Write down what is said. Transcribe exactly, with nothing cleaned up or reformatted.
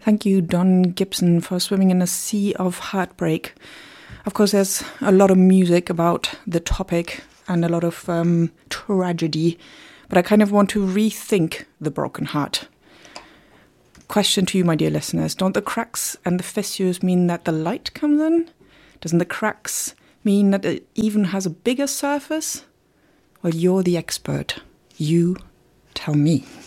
Thank you, Don Gibson, for swimming in a sea of heartbreak. Of course, there's a lot of music about the topic and a lot of um, tragedy, but I kind of want to rethink the broken heart. Question to you, my dear listeners. Don't the cracks and the fissures mean that the light comes in? Doesn't the cracks mean that it even has a bigger surface? Well, you're the expert. You tell me.